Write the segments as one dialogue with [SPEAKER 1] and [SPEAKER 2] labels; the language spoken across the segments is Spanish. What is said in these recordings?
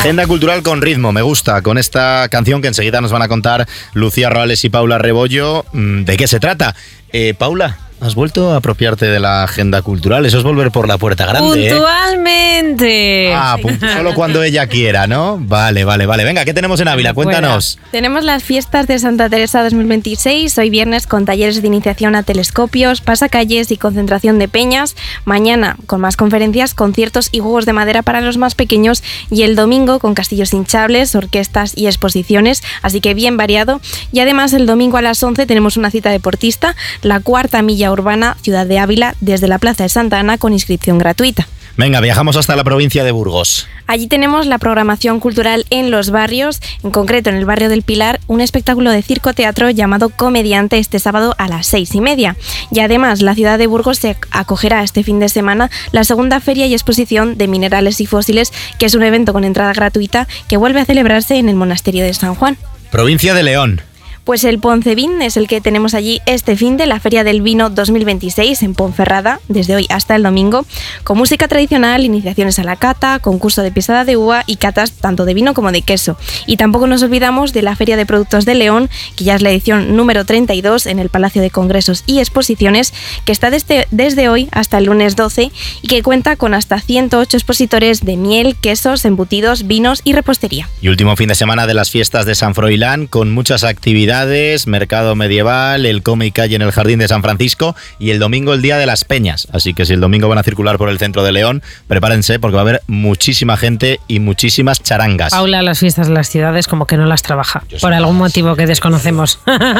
[SPEAKER 1] Agenda cultural con ritmo, me gusta, con esta canción que enseguida nos van a contar Lucía Roales y Paula Rebollo. ¿De qué se trata? Paula, has vuelto a apropiarte de la agenda cultural. Eso es volver por la puerta grande.
[SPEAKER 2] Puntualmente.
[SPEAKER 1] Solo cuando ella quiera, ¿no? Vale. Venga, ¿qué tenemos en Ávila? Cuéntanos.
[SPEAKER 3] Tenemos las fiestas de Santa Teresa 2026, hoy viernes con talleres de iniciación a telescopios, pasacalles y concentración de peñas. Mañana con más conferencias, conciertos y juegos de madera para los más pequeños. Y el domingo con castillos hinchables, orquestas y exposiciones. Así que bien variado. Y además el domingo a las 11 tenemos una cita deportista, la cuarta milla urbana Ciudad de Ávila desde la Plaza de Santa Ana con inscripción gratuita.
[SPEAKER 1] Venga, viajamos hasta la provincia de Burgos.
[SPEAKER 3] Allí tenemos la programación cultural en los barrios, en concreto en el barrio del Pilar, un espectáculo de circo-teatro llamado Comediante este sábado a las 6:30. Y además la ciudad de Burgos se acogerá este fin de semana la segunda feria y exposición de minerales y fósiles, que es un evento con entrada gratuita que vuelve a celebrarse en el monasterio de San Juan.
[SPEAKER 1] Provincia de León.
[SPEAKER 3] Pues el Poncevin es el que tenemos allí este fin de la Feria del Vino 2026 en Ponferrada, desde hoy hasta el domingo, con música tradicional, iniciaciones a la cata, concurso de pisada de uva y catas tanto de vino como de queso. Y tampoco nos olvidamos de la Feria de Productos de León, que ya es la edición número 32 en el Palacio de Congresos y Exposiciones, que está desde hoy hasta el lunes 12 y que cuenta con hasta 108 expositores de miel, quesos, embutidos, vinos y repostería.
[SPEAKER 1] Y último fin de semana de las fiestas de San Froilán, con muchas actividades, mercado medieval, el come y calle en el Jardín de San Francisco y el domingo el Día de las Peñas. Así que si el domingo van a circular por el centro de León, prepárense porque va a haber muchísima gente y muchísimas charangas.
[SPEAKER 2] Paula, las fiestas de las ciudades como que no las trabaja, por algún motivo que desconocemos.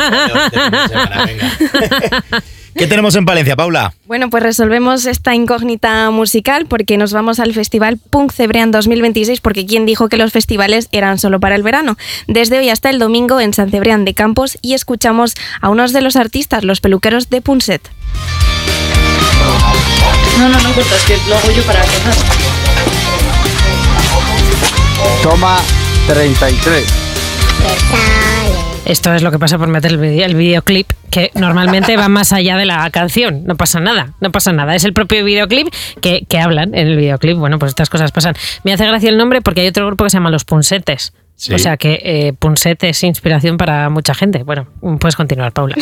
[SPEAKER 1] ¿Qué tenemos en Palencia, Paula?
[SPEAKER 3] Bueno, pues resolvemos esta incógnita musical porque nos vamos al Festival Punk Cebrián 2026, porque ¿quién dijo que los festivales eran solo para el verano? Desde hoy hasta el domingo en San Cebrián de Campos, y escuchamos a unos de los artistas, los peluqueros de Punset.
[SPEAKER 4] No importa, es que lo hago yo para empezar.
[SPEAKER 5] Toma 33.
[SPEAKER 2] Esto es lo que pasa por meter el videoclip, que normalmente va más allá de la canción. No pasa nada. Es el propio videoclip que hablan en el videoclip. Bueno, pues estas cosas pasan. Me hace gracia el nombre porque hay otro grupo que se llama Los Punsetes. Sí. O sea que Punset es inspiración para mucha gente. Bueno, puedes continuar, Paula.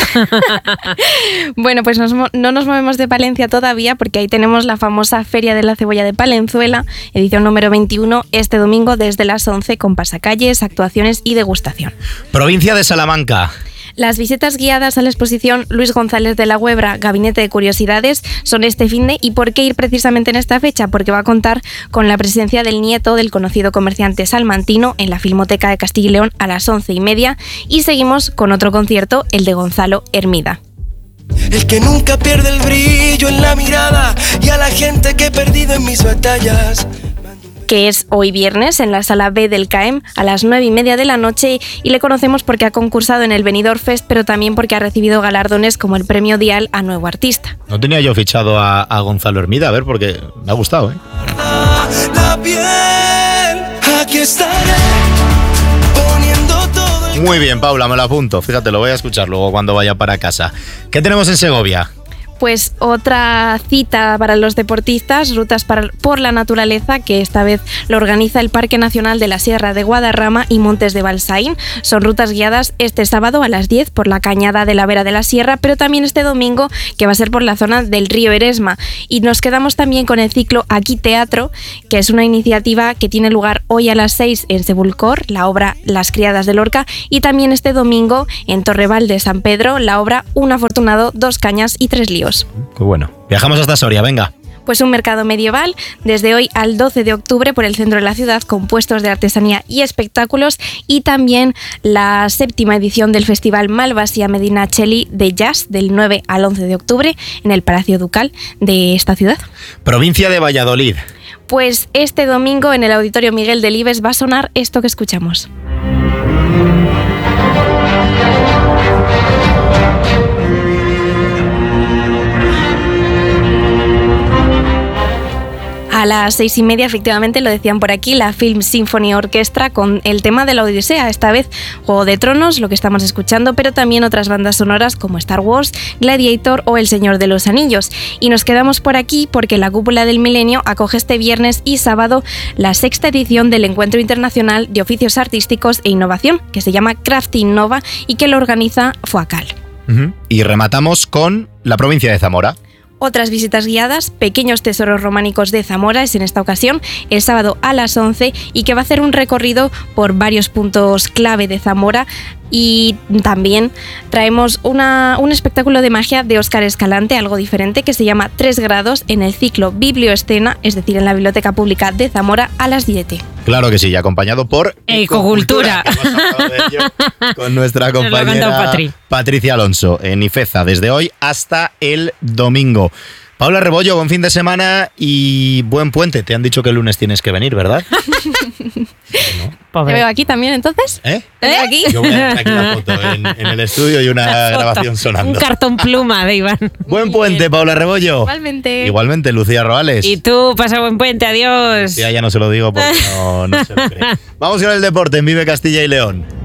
[SPEAKER 3] Bueno, pues no nos movemos de Palencia todavía, porque ahí tenemos la famosa Feria de la Cebolla de Palenzuela, edición número 21, este domingo desde las 11 con pasacalles, actuaciones y degustación.
[SPEAKER 1] Provincia de Salamanca.
[SPEAKER 3] Las visitas guiadas a la exposición Luis González de la Huebra, Gabinete de Curiosidades, son este finde. ¿Y por qué ir precisamente en esta fecha? Porque va a contar con la presencia del nieto del conocido comerciante salmantino en la Filmoteca de Castilla y León a las 11:30. Y seguimos con otro concierto, el de Gonzalo Hermida.
[SPEAKER 6] El que nunca pierde el brillo en la mirada, y a la gente que he perdido en mis batallas,
[SPEAKER 3] que es hoy viernes en la Sala B del CAEM a las 9:30 de la noche, y le conocemos porque ha concursado en el Benidorm Fest, pero también porque ha recibido galardones como el Premio Dial a Nuevo Artista.
[SPEAKER 1] No tenía yo fichado a Gonzalo Hermida, a ver, porque me ha gustado, ¿eh?
[SPEAKER 6] La piel, aquí estaré, poniendo todo el...
[SPEAKER 1] Muy bien, Paula, me lo apunto. Fíjate, lo voy a escuchar luego cuando vaya para casa. ¿Qué tenemos en Segovia?
[SPEAKER 3] Pues otra cita para los deportistas, rutas por la naturaleza, que esta vez lo organiza el Parque Nacional de la Sierra de Guadarrama y Montes de Balsaín. Son rutas guiadas este sábado a las 10 por la Cañada de la Vera de la Sierra, pero también este domingo, que va a ser por la zona del río Eresma. Y nos quedamos también con el ciclo Aquí Teatro, que es una iniciativa que tiene lugar hoy a las 6 en Sebulcor, la obra Las Criadas de Lorca, y también este domingo en Torreval de San Pedro, la obra Un afortunado, dos cañas y tres líos.
[SPEAKER 1] Qué bueno. Viajamos hasta Soria, venga.
[SPEAKER 3] Pues un mercado medieval desde hoy al 12 de octubre por el centro de la ciudad, con puestos de artesanía y espectáculos, y también la 7ª edición del Festival Malvasia Medina Cheli de Jazz del 9 al 11 de octubre en el Palacio Ducal de esta ciudad.
[SPEAKER 1] Provincia de Valladolid.
[SPEAKER 3] Pues este domingo en el Auditorio Miguel Delibes va a sonar esto que escuchamos. A las 6:30, efectivamente, lo decían por aquí, la Film Symphony Orchestra con el tema de la Odisea, esta vez Juego de Tronos, lo que estamos escuchando, pero también otras bandas sonoras como Star Wars, Gladiator o El Señor de los Anillos. Y nos quedamos por aquí porque la Cúpula del Milenio acoge este viernes y sábado la 6ª edición del Encuentro Internacional de Oficios Artísticos e Innovación, que se llama Craft Innova y que lo organiza FOACAL.
[SPEAKER 1] Y rematamos con la provincia de Zamora.
[SPEAKER 3] Otras visitas guiadas, Pequeños Tesoros Románicos de Zamora, es en esta ocasión el sábado a las 11 y que va a hacer un recorrido por varios puntos clave de Zamora. Y también traemos un espectáculo de magia de Óscar Escalante, algo diferente, que se llama 3 grados en el ciclo Biblioescena, es decir, en la Biblioteca Pública de Zamora a las 10.
[SPEAKER 1] Claro que sí, y acompañado por
[SPEAKER 2] Ecocultura.
[SPEAKER 1] Que hemos hablado de ello con nuestra compañera Patricia Alonso en Ifeza, desde hoy hasta el domingo. Paula Rebollo, buen fin de semana y buen puente. Te han dicho que el lunes tienes que venir, ¿verdad?
[SPEAKER 3] ¿No? ¿Te veo aquí también, entonces?
[SPEAKER 1] ¿Eh?
[SPEAKER 3] ¿Te veo aquí?
[SPEAKER 1] Yo voy a hacer aquí una foto en el estudio y una grabación sonando.
[SPEAKER 2] Un cartón pluma de Iván.
[SPEAKER 1] Buen puente, Paula Rebollo.
[SPEAKER 3] Igualmente.
[SPEAKER 1] Igualmente, Lucía Roales.
[SPEAKER 2] Y tú, pasa buen puente, adiós.
[SPEAKER 1] Ya no se lo digo porque no se lo cree. Vamos con el deporte en Vive Castilla y León.